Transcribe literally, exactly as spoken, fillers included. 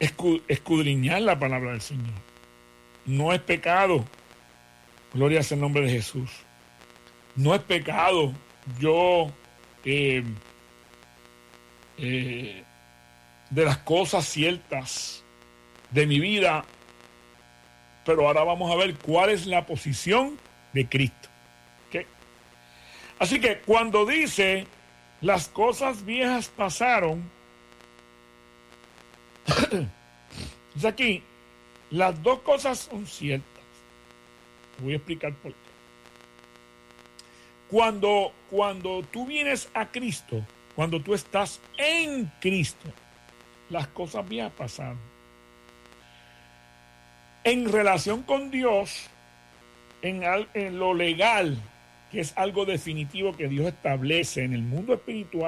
escu- escudriñar la palabra del Señor. No es pecado. Gloria sea el nombre de Jesús. No es pecado yo eh, eh, de las cosas ciertas de mi vida, pero ahora vamos a ver cuál es la posición de Cristo. ¿Okay? Así que cuando dice las cosas viejas pasaron, es aquí, las dos cosas son ciertas. Voy a explicar por qué. Cuando, cuando tú vienes a Cristo, cuando tú estás en Cristo, las cosas viejas pasaron. En relación con Dios, en, al, en lo legal, que es algo definitivo que Dios establece en el mundo espiritual,